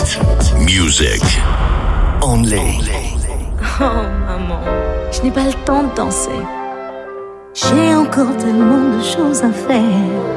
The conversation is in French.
Music. Only. Oh maman, je n'ai pas le temps de danser. J'ai encore tellement de choses à faire.